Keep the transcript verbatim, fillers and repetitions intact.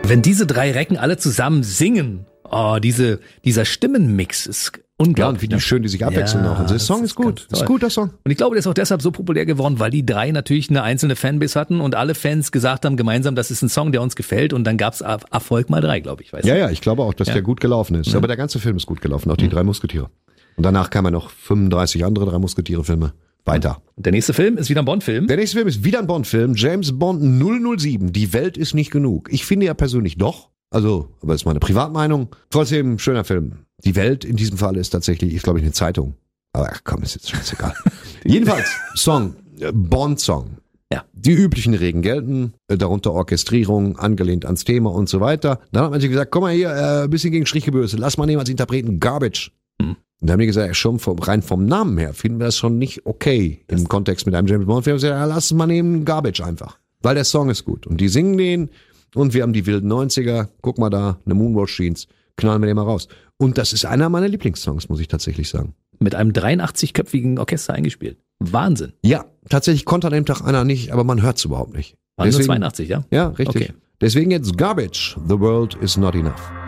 Wenn diese drei Recken alle zusammen singen, oh, diese, dieser Stimmenmix ist unglaublich. Ja, und wie die schön die sich abwechseln Ja, auch. Und der Song das ist gut. ganz Ist gut, der Song. Und ich glaube, der ist auch deshalb so populär geworden, weil die drei natürlich eine einzelne Fanbase hatten und alle Fans gesagt haben gemeinsam, das ist ein Song, der uns gefällt. Und dann gab's Erfolg mal drei, glaube ich. Weißt Ja, du? ja, ich glaube auch, dass Ja. der gut gelaufen ist. Ja. Aber der ganze Film ist gut gelaufen, auch die drei Musketiere. Und danach kamen noch fünfunddreißig andere drei Musketiere-Filme weiter. Und der nächste Film ist wieder ein Bond-Film. Der nächste Film ist wieder ein Bond-Film, James Bond null null sieben. Die Welt ist nicht genug. Ich finde ja persönlich doch. Also, aber das ist meine Privatmeinung. Trotzdem, schöner Film. Die Welt in diesem Fall ist tatsächlich, ist glaube ich eine Zeitung. Aber ach, komm, ist jetzt scheißegal. Jedenfalls, Song, äh, Bond-Song. Ja. Die üblichen Regeln gelten, äh, darunter Orchestrierung, angelehnt ans Thema und so weiter. Dann hat man sich gesagt, komm mal hier, äh, ein bisschen gegen Strich gebürstet, lass mal nehmen als Interpreten Garbage. Hm. Und da haben die gesagt, schon vom, rein vom Namen her finden wir das schon nicht okay Das im Kontext mit einem James Bond Film. Ja, lass es mal nehmen, Garbage einfach. Weil der Song ist gut. Und die singen den und wir haben die wilden neunziger. Guck mal da, eine Moonwatch Jeans. Knallen wir den mal raus. Und das ist einer meiner Lieblingssongs, muss ich tatsächlich sagen. Mit einem dreiundachtzig-köpfigen Orchester eingespielt. Wahnsinn. Ja, tatsächlich konnte an dem Tag einer nicht, aber man hört es überhaupt nicht. Waren nur zweiundachtzig, ja? Ja, richtig. Okay. Deswegen jetzt Garbage. The world is not enough.